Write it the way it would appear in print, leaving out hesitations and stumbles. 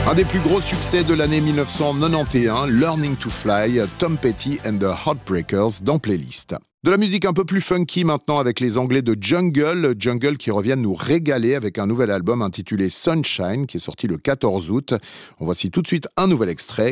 Un des plus gros succès de l'année 1991, Learning to Fly, Tom Petty and the Heartbreakers dans Playlist. De la musique un peu plus funky maintenant avec les Anglais de Jungle. Jungle qui reviennent nous régaler avec un nouvel album intitulé Sunshine qui est sorti le 14 août. On voici tout de suite un nouvel extrait.